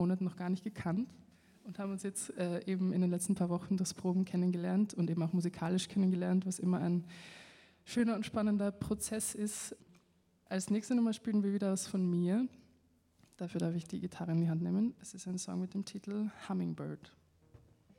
Monaten noch gar nicht gekannt und haben uns jetzt eben in den letzten paar Wochen das Proben kennengelernt und eben auch musikalisch kennengelernt, was immer ein schöner und spannender Prozess ist. Als nächste Nummer spielen wir wieder was von mir. Dafür darf ich die Gitarre in die Hand nehmen. Es ist ein Song mit dem Titel Hummingbird.